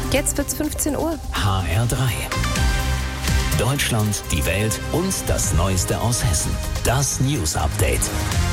Jetzt wird's 15 Uhr. HR3. Deutschland, die Welt und das Neueste aus Hessen. Das News Update.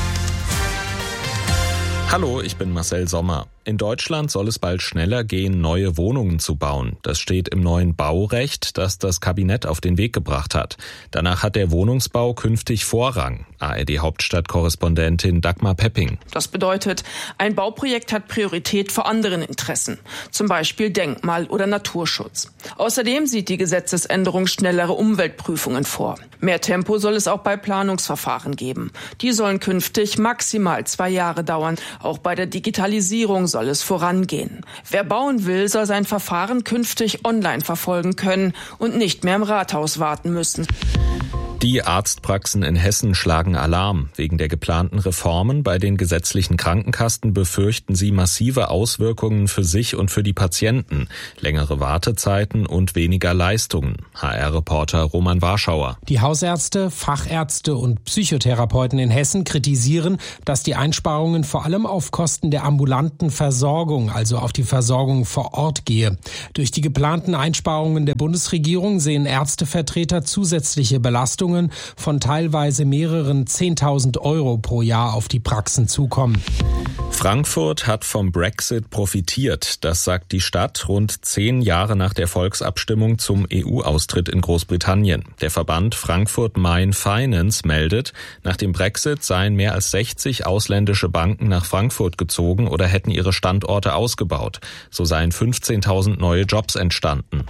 Hallo, ich bin Marcel Sommer. In Deutschland soll es bald schneller gehen, neue Wohnungen zu bauen. Das steht im neuen Baurecht, das das Kabinett auf den Weg gebracht hat. Danach hat der Wohnungsbau künftig Vorrang. ARD-Hauptstadtkorrespondentin Dagmar Pepping. Das bedeutet, ein Bauprojekt hat Priorität vor anderen Interessen, zum Beispiel Denkmal- oder Naturschutz. Außerdem sieht die Gesetzesänderung schnellere Umweltprüfungen vor. Mehr Tempo soll es auch bei Planungsverfahren geben. Die sollen künftig maximal 2 Jahre dauern. Auch bei der Digitalisierung soll es vorangehen. Wer bauen will, soll sein Verfahren künftig online verfolgen können und nicht mehr im Rathaus warten müssen. Die Arztpraxen in Hessen schlagen Alarm. Wegen der geplanten Reformen bei den gesetzlichen Krankenkassen befürchten sie massive Auswirkungen für sich und für die Patienten. Längere Wartezeiten und weniger Leistungen. HR-Reporter Roman Warschauer. Die Hausärzte, Fachärzte und Psychotherapeuten in Hessen kritisieren, dass die Einsparungen vor allem auf Kosten der ambulanten Versorgung, also auf die Versorgung vor Ort gehe. Durch die geplanten Einsparungen der Bundesregierung sehen Ärztevertreter zusätzliche Belastungen von teilweise mehreren 10.000 Euro pro Jahr auf die Praxen zukommen. Frankfurt hat vom Brexit profitiert. Das sagt die Stadt rund 10 Jahre nach der Volksabstimmung zum EU-Austritt in Großbritannien. Der Verband Frankfurt Main Finance meldet, nach dem Brexit seien mehr als 60 ausländische Banken nach Frankfurt gezogen oder hätten ihre Standorte ausgebaut. So seien 15.000 neue Jobs entstanden.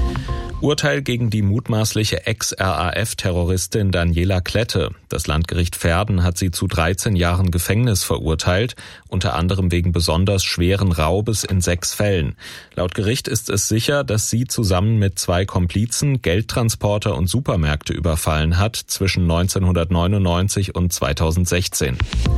Urteil gegen die mutmaßliche Ex-RAF-Terroristin Daniela Klette. Das Landgericht Verden hat sie zu 13 Jahren Gefängnis verurteilt, unter anderem wegen besonders schweren Raubes in 6 Fällen. Laut Gericht ist es sicher, dass sie zusammen mit 2 Komplizen Geldtransporter und Supermärkte überfallen hat zwischen 1999 und 2016.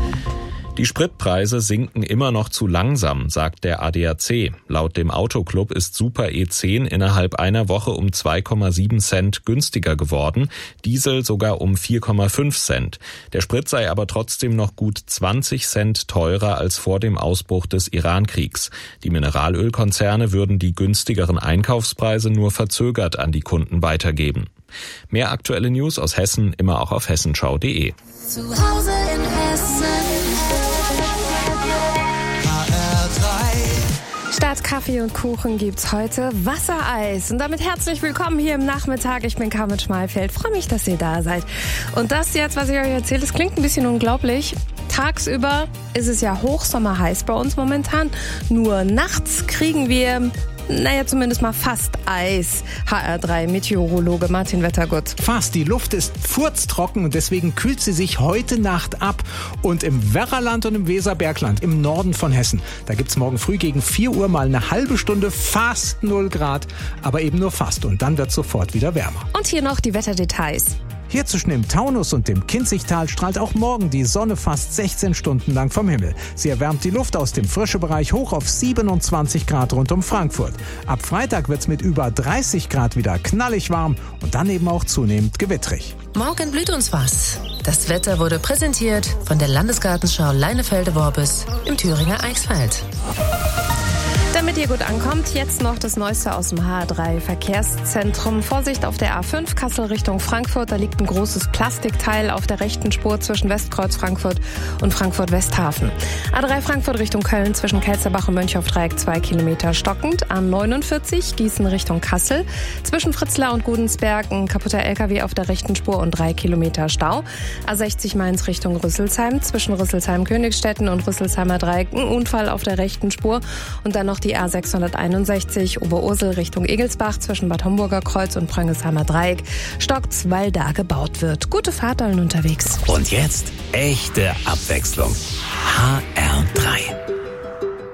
Die Spritpreise sinken immer noch zu langsam, sagt der ADAC. Laut dem Autoclub ist Super E10 innerhalb einer Woche um 2,7 Cent günstiger geworden, Diesel sogar um 4,5 Cent. Der Sprit sei aber trotzdem noch gut 20 Cent teurer als vor dem Ausbruch des Iran-Kriegs. Die Mineralölkonzerne würden die günstigeren Einkaufspreise nur verzögert an die Kunden weitergeben. Mehr aktuelle News aus Hessen immer auch auf hessenschau.de. Zu Hause in Hessen. Statt Kaffee und Kuchen gibt's heute Wassereis. Und damit herzlich willkommen hier im Nachmittag. Ich bin Carmen Schmalfeld. Freue mich, dass ihr da seid. Und das jetzt, was ich euch erzähle, das klingt ein bisschen unglaublich. Tagsüber ist es ja hochsommerheiß bei uns momentan. Nur nachts kriegen wir zumindest mal fast Eis. HR3-Meteorologe Martin Wettergut. Fast. Die Luft ist furztrocken und deswegen kühlt sie sich heute Nacht ab. Und im Werraland und im Weserbergland, im Norden von Hessen, da gibt's morgen früh gegen 4 Uhr mal eine halbe Stunde fast 0 Grad, aber eben nur fast. Und dann wird's sofort wieder wärmer. Und hier noch die Wetterdetails. Hier zwischen dem Taunus und dem Kinzigtal strahlt auch morgen die Sonne fast 16 Stunden lang vom Himmel. Sie erwärmt die Luft aus dem Frischebereich hoch auf 27 Grad rund um Frankfurt. Ab Freitag wird's mit über 30 Grad wieder knallig warm und dann eben auch zunehmend gewittrig. Morgen blüht uns was. Das Wetter wurde präsentiert von der Landesgartenschau Leinefelde-Worbis im Thüringer Eichsfeld. Damit ihr gut ankommt, jetzt noch das Neueste aus dem HR3-Verkehrszentrum. Vorsicht auf der A5 Kassel Richtung Frankfurt. Da liegt ein großes Plastikteil auf der rechten Spur zwischen Westkreuz Frankfurt und Frankfurt-Westhafen. A3 Frankfurt Richtung Köln zwischen Kelzerbach und Mönchhofdreieck 2 Kilometer stockend. A49 Gießen Richtung Kassel. Zwischen Fritzlar und Gudensberg ein kaputter LKW auf der rechten Spur und 3 Kilometer Stau. A60 Mainz Richtung Rüsselsheim. Zwischen Rüsselsheim-Königstetten und Rüsselsheimer Dreieck ein Unfall auf der rechten Spur. Und dann noch die A661 Oberursel Richtung Egelsbach zwischen Bad Homburger Kreuz und Pröngelsheimer Dreieck stockt's, weil da gebaut wird. Gute Fahrt allen unterwegs. Und jetzt echte Abwechslung. HR3.